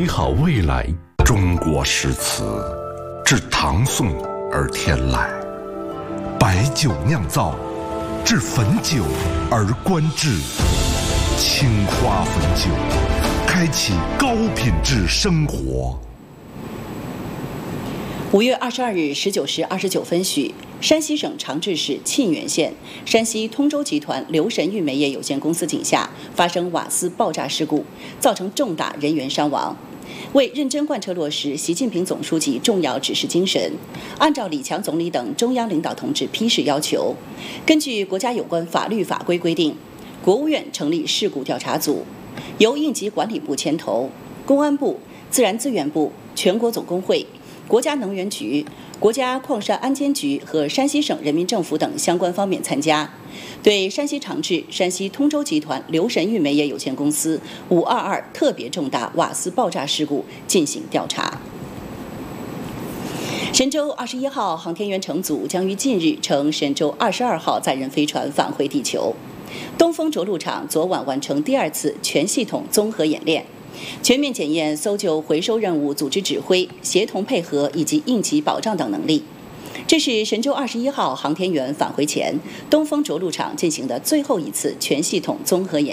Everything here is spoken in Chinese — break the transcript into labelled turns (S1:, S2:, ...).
S1: 好未来。中国诗词自唐宋而天来，白酒酿造，至汾酒而观致。青花汾酒，开启高品质生活。
S2: 5月22日19时29分许，山西省长治市沁源县山西通州集团留神玉煤业有限公司井下发生瓦斯爆炸事故，造成重大人员伤亡。为认真贯彻落实习近平总书记重要指示精神，按照李强总理等中央领导同志批示要求，根据国家有关法律法规规定，国务院成立事故调查组，由应急管理部牵头，公安部、自然资源部、全国总工会、国家能源局、国家矿山安监局和山西省人民政府等相关方面参加，对山西长治、山西通州集团留神玉煤业有限公司522特别重大瓦斯爆炸事故进行调查。神舟21号航天员乘组将于近日乘神舟22号载人飞船返回地球。东风着陆场昨晚完成第2次全系统综合演练，全面检验搜救回收任务组织指挥、协同配合以及应急保障等能力。这是神舟21号航天员返回前，东风着陆场进行的最后一次全系统综合演练。